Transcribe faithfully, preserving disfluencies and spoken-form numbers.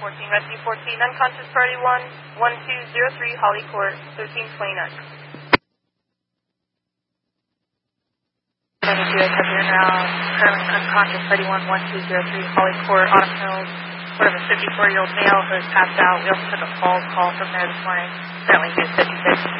fourteen, Rescue fourteen, unconscious priority one, one two zero three, Holly Court, thirteen twenty-nine. seventy-two, I have you now, currently unconscious, thirty-one, one two zero three, Holly Court, Autumn Hills. We have a fifty-four-year-old male who has passed out. We also took a falls call from there this morning. Currently, he is fifty-six.